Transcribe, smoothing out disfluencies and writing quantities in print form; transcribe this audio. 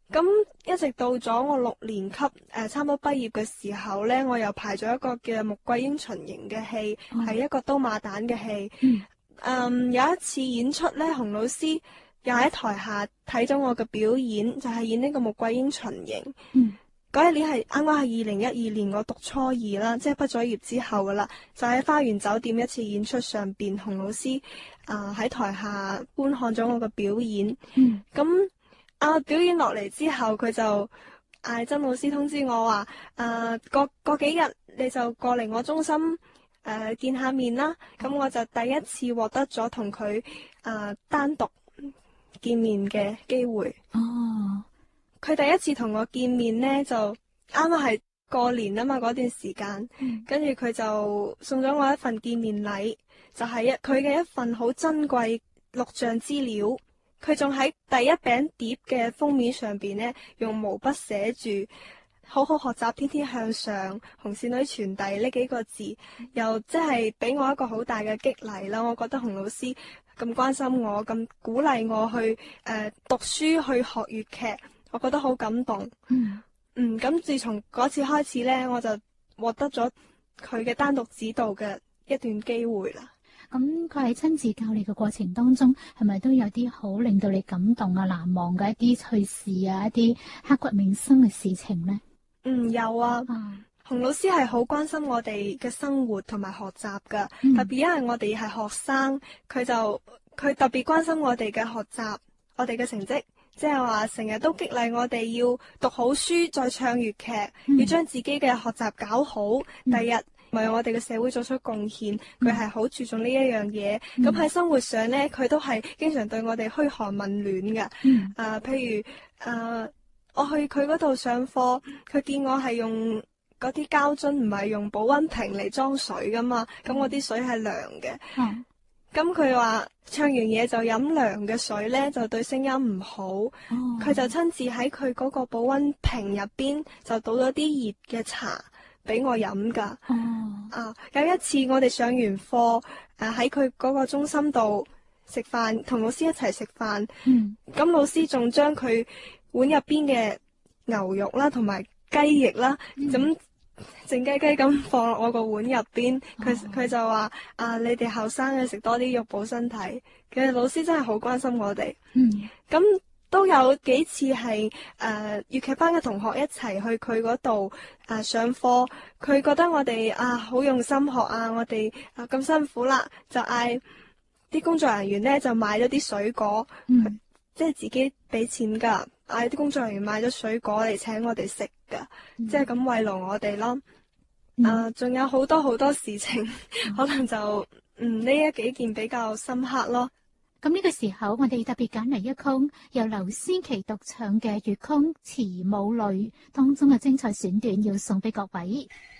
咁一直到咗我6年級差唔多畢業嘅時候呢，我又排咗一個叫《穆桂英巡營》嘅戲，係一個刀馬旦嘅戲。有一次演出呢，洪老師又喺台下睇咗我嘅表演，就係演呢個穆桂英巡營。嗰一年係啱啱係2012年，我讀初二啦，即係畢咗業之後噶啦，就喺花園酒店一次演出上邊，洪老師喺台下觀看咗我嘅表演。咁表演落嚟之後，佢就嗌曾老師通知我話，過幾日你就過嚟我中心見下面啦。咁我就第一次獲得咗同佢單獨見面嘅機會。佢第一次同我見面呢，就啱啱係過年啊嘛，嗰段時間，跟住佢就送咗我一份見面禮，就係佢嘅一份好珍貴錄像資料。佢仲喺第一餅碟嘅封面上邊呢，用毛筆寫住好好學習，天天向上，紅線女傳遞呢幾個字，又即係俾我一個好大嘅激勵啦。我覺得洪老師咁關心我，咁鼓勵我去讀書去學粵劇，我覺得好感動。咁自從嗰次開始呢，我就獲得咗佢嘅單獨指導嘅一段機會啦。 咁佢喺親自教你嘅過程當中，係咪都有啲好令到你感動啊、難忘嘅一啲趣事啊、一啲刻骨銘心嘅事情呢？ 有啊。洪老師係好關心我哋嘅生活同埋學習噶，特別因為我哋係學生，佢特別關心我哋嘅學習，我哋嘅成績，即係話成日都激勵我哋要讀好書，再唱粵劇，要將自己嘅學習搞好，第日為我哋嘅社會做出貢獻。佢係好注重呢一樣嘢。咁喺生活上呢，佢都係經常對我哋噓寒問暖嘅。譬如我去佢嗰度上課，佢見我係用嗰啲膠樽，唔係用保溫瓶嚟裝水噶嘛，咁我啲水係涼嘅。咁佢話唱完嘢就飲涼嘅水呢，就對聲音唔好。佢就親自喺佢嗰個保溫瓶入邊就倒咗啲熱嘅茶俾我飲噶。有一次我哋上完課，喺佢嗰個中心度食飯，同老師一齊食飯。咁老師仲將佢碗入邊嘅牛肉啦，同埋雞翼啦，咁靜雞雞咁放落我個碗入邊。佢就話你哋後生嘅食多啲肉補身體。其實老師真係好關心我哋。咁都有幾次係粵劇班嘅同學一齊去佢嗰度上課，佢覺得我哋好用心學啊，我哋咁辛苦啦，就嗌啲工作人員呢就買咗啲水果，即係自己俾錢噶，嗌啲工作人員買咗水果嚟請我哋食噶，即係咁慰勞我哋咯。仲有好多好多事情，可能就呢幾件比較深刻咯。 咁呢個時候，我哋特別揀嚟一曲由劉思琪獨唱嘅粵曲《慈母淚》當中嘅精彩選段，要送俾各位。